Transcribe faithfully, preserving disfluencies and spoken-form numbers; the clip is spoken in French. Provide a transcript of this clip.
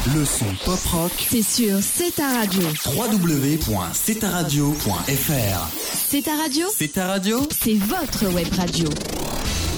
Le son pop rock, c'est sur C'est ta radio. w w w point c'est ta radio point f r. C'est ta radio, C'est ta radio, c'est votre web radio.